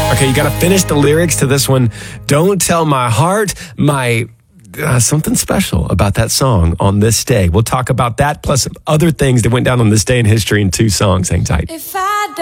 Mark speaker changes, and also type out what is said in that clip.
Speaker 1: Okay, you got to finish the lyrics to this one. Don't tell my heart, something special about that song on this day. We'll talk about that plus other things that went down on this day in history in two songs. Hang tight.
Speaker 2: If I